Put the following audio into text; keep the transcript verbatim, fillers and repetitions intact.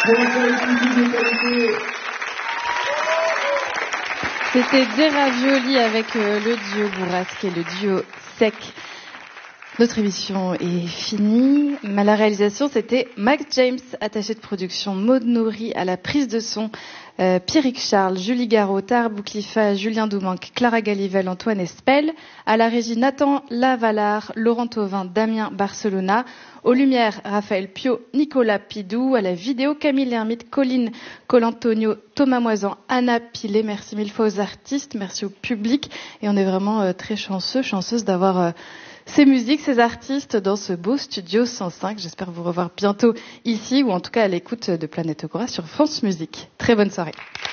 C'était des raviolis avec euh, le duo Bourrasque et le duo Sec. Notre émission est finie. À la réalisation, c'était Max James, attaché de production, Maud Nourri à la prise de son, euh, Pierrick Charles, Julie Garot, Tara Bouclifa, Julien Doumanque, Clara Galivel, Antoine Espel. À la régie, Nathan Lavalard, Laurent Thauvin, Damien Barcelona. Aux lumières, Raphaël Pio, Nicolas Pidou. À la vidéo, Camille Lermite, Colline Colantonio, Thomas Moisan, Anna Pilet. Merci mille fois aux artistes, merci au public. Et on est vraiment euh, très chanceux, chanceuses d'avoir euh, ces musiques, ces artistes dans ce beau studio cent cinq. J'espère vous revoir bientôt ici ou en tout cas à l'écoute de Planète Agora sur France Musique. Très bonne soirée.